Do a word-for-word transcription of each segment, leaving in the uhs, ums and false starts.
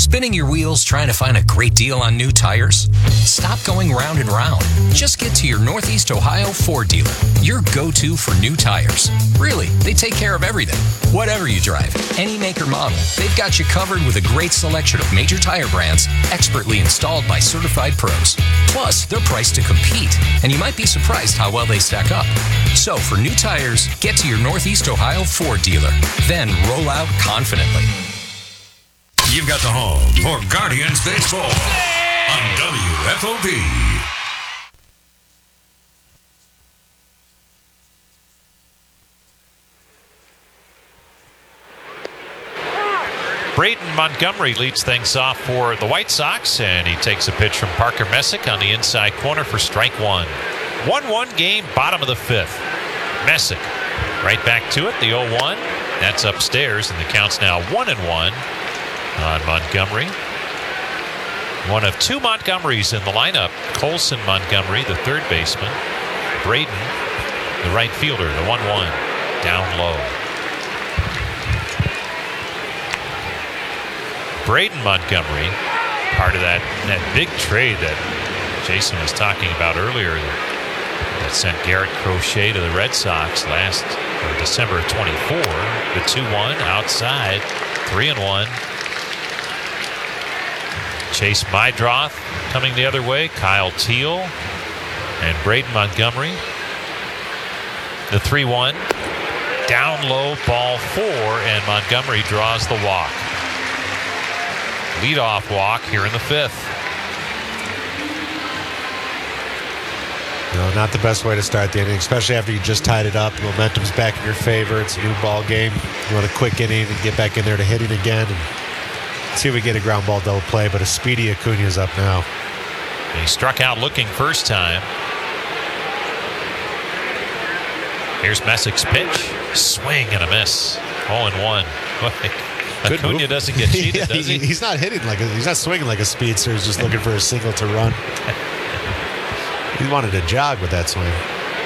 Spinning your wheels trying to find a great deal on new tires? Stop going round and round. Just get to your Northeast Ohio Ford dealer, your go-to for new tires. Really, they take care of everything. Whatever you drive, any make or model, they've got you covered with a great selection of major tire brands expertly installed by certified pros. Plus, they're priced to compete, and you might be surprised how well they stack up. So, for new tires, get to your Northeast Ohio Ford dealer. Then roll out confidently. You've got the home for Guardians Baseball on W F O B. Braden Montgomery leads things off for the White Sox, and he takes a pitch from Parker Messick on the inside corner for strike one. one one game, bottom of the fifth. Messick right back to it, the oh one. That's upstairs, and the count's now one and one on Montgomery. One of two Montgomerys in the lineup. Colson Montgomery, the third baseman. Braden, the right fielder, the one one, down low. Braden Montgomery, part of that, that big trade that Jason was talking about earlier that sent Garrett Crochet to the Red Sox last or December twenty-four. The two one outside, three and one. Chase Mydroth coming the other way, Kyle Teal and Braden Montgomery. The three one, down low, ball four, and Montgomery draws the walk. Leadoff walk here in the fifth. No, not the best way to start the inning, especially after you just tied it up. Momentum's back in your favor. It's a new ball game. You want a quick inning and get back in there to hitting again and see if we get a ground ball double play. But a speedy Acuna's up now. He struck out looking first time. Here's Messick's pitch. Swing and a miss. oh and one. Good Acuna move. doesn't get cheated, yeah, does he? He's not hitting like a, he's not swinging like a speedster. He's just looking for a single to run. He wanted to jog with that swing.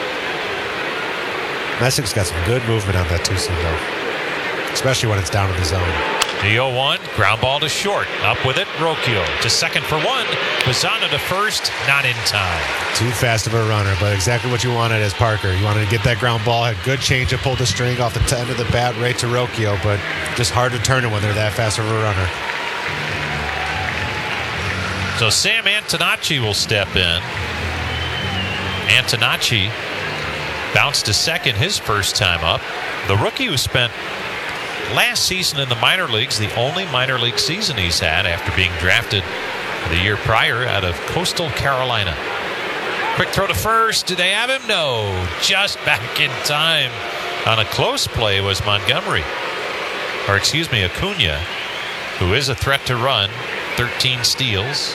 Messick's got some good movement on that two-seam though, especially when it's down in the zone. The oh one, ground ball to short. Up with it, Rocchio to second for one. Bazzana to first, not in time. Too fast of a runner, but exactly what you wanted as Parker. You wanted to get that ground ball, had good change up, pulled the string off the end of the bat right to Rocchio, but just hard to turn it when they're that fast of a runner. So Sam Antonacci will step in. Antonacci bounced to second his first time up. The rookie who spent last season in the minor leagues, the only minor league season he's had after being drafted the year prior out of Coastal Carolina. Quick throw to first. Do they have him? No. Just back in time. On a close play was Montgomery. Or excuse me, Acuna, who is a threat to run. thirteen steals.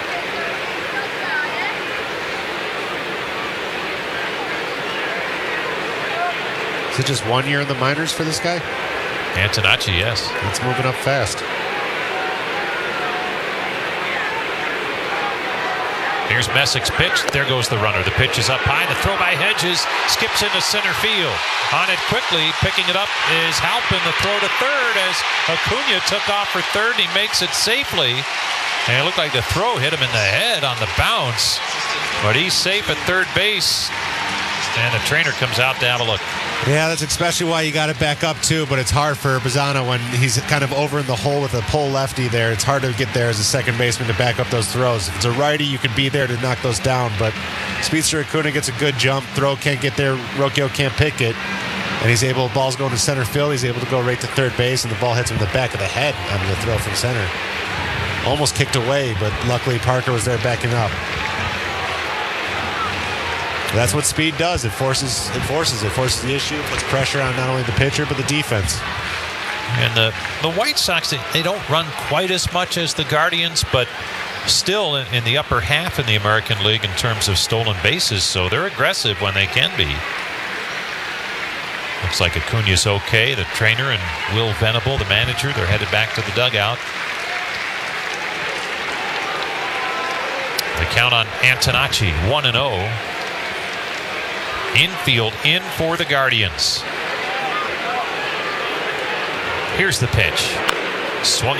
Is it just one year in the minors for this guy? Antonacci, yes. It's moving up fast. Here's Messick's pitch. There goes the runner. The pitch is up high. The throw by Hedges skips into center field. On it quickly, picking it up is Halpin. The throw to third as Acuna took off for third. He makes it safely. And it looked like the throw hit him in the head on the bounce. But he's safe at third base. And the trainer comes out to have a look. Yeah, that's especially why you got to back up too, but it's hard for Bazzana when he's kind of over in the hole with a pull lefty there. It's hard to get there as a second baseman to back up those throws. If it's a righty, you can be there to knock those down, but Speedster Acuna gets a good jump. Throw can't get there. Rocchio can't pick it, and he's able, ball's going to center field. He's able to go right to third base, and the ball hits him in the back of the head on the throw from center. Almost kicked away, but luckily Parker was there backing up. That's what speed does. It forces it forces it forces the issue, puts pressure on not only the pitcher but the defense. And the the White Sox, they, they don't run quite as much as the Guardians, but still in, in the upper half in the American League in terms of stolen bases, so they're aggressive when they can be. Looks like Acuna's okay. The trainer and Will Venable, the manager, they're headed back to the dugout. The count on Antonacci, one and oh. Infield in for the Guardians. Here's the pitch. Swung